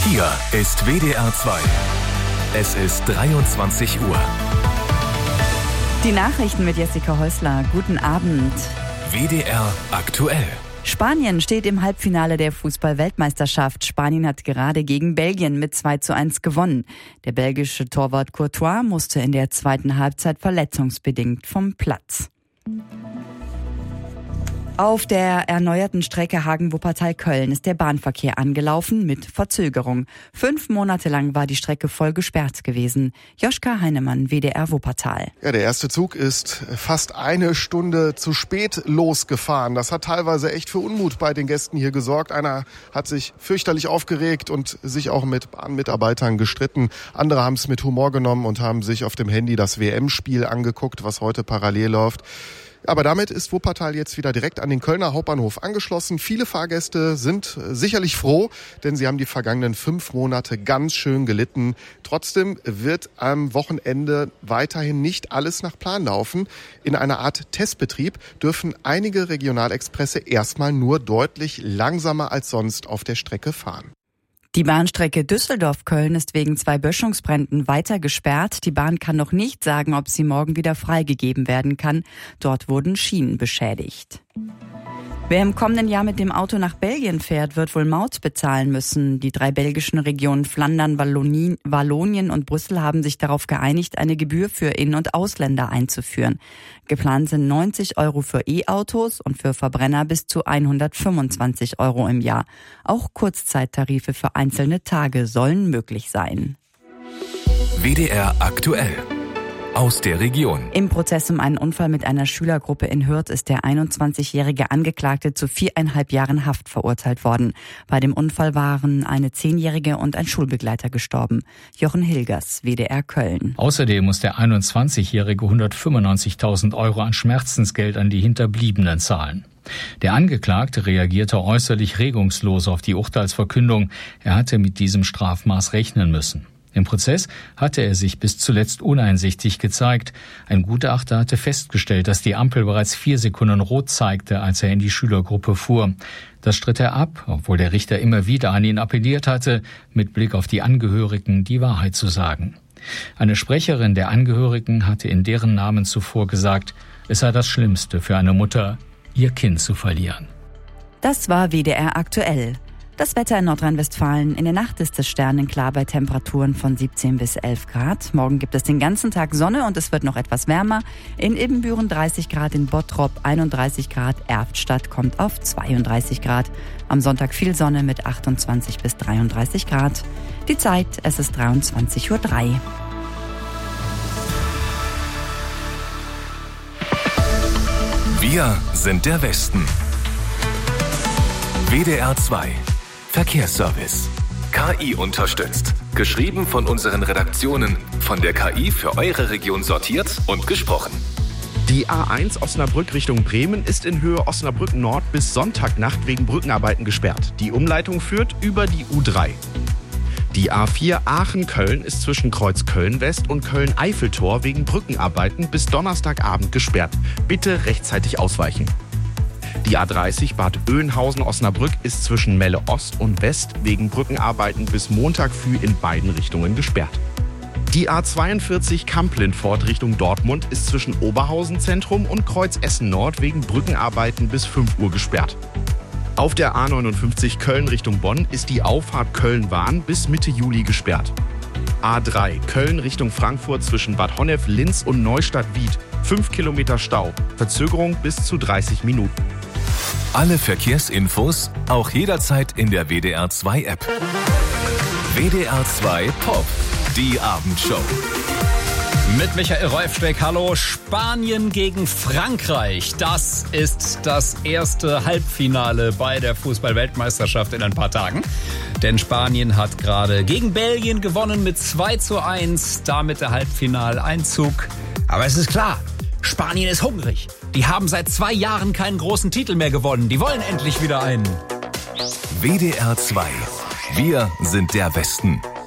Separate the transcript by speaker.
Speaker 1: Hier ist WDR 2. Es ist 23 Uhr.
Speaker 2: Die Nachrichten mit Jessica Häusler. Guten Abend.
Speaker 1: WDR aktuell.
Speaker 2: Spanien steht im Halbfinale der Fußball-Weltmeisterschaft. Spanien hat gerade gegen Belgien mit 2:1 gewonnen. Der belgische Torwart Courtois musste in der zweiten Halbzeit verletzungsbedingt vom Platz. Auf der erneuerten Strecke Hagen-Wuppertal-Köln ist der Bahnverkehr angelaufen mit Verzögerung. 5 Monate lang war die Strecke voll gesperrt gewesen. Joschka Heinemann, WDR Wuppertal.
Speaker 3: Ja, der erste Zug ist fast 1 Stunde zu spät losgefahren. Das hat teilweise echt für Unmut bei den Gästen hier gesorgt. Einer hat sich fürchterlich aufgeregt und sich auch mit Bahnmitarbeitern gestritten. Andere haben es mit Humor genommen und haben sich auf dem Handy das WM-Spiel angeguckt, was heute parallel läuft. Aber damit ist Wuppertal jetzt wieder direkt an den Kölner Hauptbahnhof angeschlossen. Viele Fahrgäste sind sicherlich froh, denn sie haben die vergangenen 5 Monate ganz schön gelitten. Trotzdem wird am Wochenende weiterhin nicht alles nach Plan laufen. In einer Art Testbetrieb dürfen einige Regionalexpresse erstmal nur deutlich langsamer als sonst auf der Strecke fahren.
Speaker 2: Die Bahnstrecke Düsseldorf-Köln ist wegen 2 Böschungsbränden weiter gesperrt. Die Bahn kann noch nicht sagen, ob sie morgen wieder freigegeben werden kann. Dort wurden Schienen beschädigt. Wer im kommenden Jahr mit dem Auto nach Belgien fährt, wird wohl Maut bezahlen müssen. Die 3 belgischen Regionen Flandern, Wallonien und Brüssel haben sich darauf geeinigt, eine Gebühr für In- und Ausländer einzuführen. Geplant sind 90 € für E-Autos und für Verbrenner bis zu 125 € im Jahr. Auch Kurzzeittarife für einzelne Tage sollen möglich sein.
Speaker 1: WDR aktuell. Aus der Region.
Speaker 2: Im Prozess um einen Unfall mit einer Schülergruppe in Hürth ist der 21-jährige Angeklagte zu 4,5 Jahren Haft verurteilt worden. Bei dem Unfall waren eine 10-jährige und ein Schulbegleiter gestorben. Jochen Hilgers, WDR Köln.
Speaker 4: Außerdem muss der 21-jährige 195.000 € an Schmerzensgeld an die Hinterbliebenen zahlen. Der Angeklagte reagierte äußerlich regungslos auf die Urteilsverkündung. Er hatte mit diesem Strafmaß rechnen müssen. Im Prozess hatte er sich bis zuletzt uneinsichtig gezeigt. Ein Gutachter hatte festgestellt, dass die Ampel bereits 4 Sekunden rot zeigte, als er in die Schülergruppe fuhr. Das stritt er ab, obwohl der Richter immer wieder an ihn appelliert hatte, mit Blick auf die Angehörigen die Wahrheit zu sagen. Eine Sprecherin der Angehörigen hatte in deren Namen zuvor gesagt, es sei das Schlimmste für eine Mutter, ihr Kind zu verlieren.
Speaker 2: Das war WDR aktuell. Das Wetter in Nordrhein-Westfalen. In der Nacht ist es sternenklar bei Temperaturen von 17 bis 11 Grad. Morgen gibt es den ganzen Tag Sonne und es wird noch etwas wärmer. In Ibbenbüren 30 Grad, in Bottrop 31 Grad, Erftstadt kommt auf 32 Grad. Am Sonntag viel Sonne mit 28 bis 33 Grad. Die Zeit, es ist 23:03 Uhr.
Speaker 1: Wir sind der Westen. WDR 2. Verkehrsservice. KI unterstützt. Geschrieben von unseren Redaktionen. Von der KI für eure Region sortiert und gesprochen.
Speaker 5: Die A1 Osnabrück Richtung Bremen ist in Höhe Osnabrück Nord bis Sonntagnacht wegen Brückenarbeiten gesperrt. Die Umleitung führt über die U3. Die A4 Aachen-Köln ist zwischen Kreuz Köln-West und Köln-Eiffeltor wegen Brückenarbeiten bis Donnerstagabend gesperrt. Bitte rechtzeitig ausweichen. Die A30 Bad Oeynhausen-Osnabrück ist zwischen Melle Ost und West wegen Brückenarbeiten bis Montag früh in beiden Richtungen gesperrt. Die A42 Kamp-Lindfort Richtung Dortmund ist zwischen Oberhausen Zentrum und Kreuz Essen Nord wegen Brückenarbeiten bis 5 Uhr gesperrt. Auf der A59 Köln Richtung Bonn ist die Auffahrt Köln-Wahn bis Mitte Juli gesperrt. A3 Köln Richtung Frankfurt zwischen Bad Honnef, Linz und Neustadt-Wied. 5 Kilometer Stau. Verzögerung bis zu 30 Minuten.
Speaker 1: Alle Verkehrsinfos auch jederzeit in der WDR 2 App. WDR 2 Pop, die Abendshow.
Speaker 6: Mit Michael Reufsteck, hallo. Spanien gegen Frankreich. Das ist das erste Halbfinale bei der Fußball-Weltmeisterschaft in ein paar Tagen. Denn Spanien hat gerade gegen Belgien gewonnen mit 2:1. Damit der Halbfinaleinzug. Aber es ist klar, Spanien ist hungrig. Die haben seit 2 Jahren keinen großen Titel mehr gewonnen. Die wollen endlich wieder einen.
Speaker 1: WDR 2. Wir sind der Westen.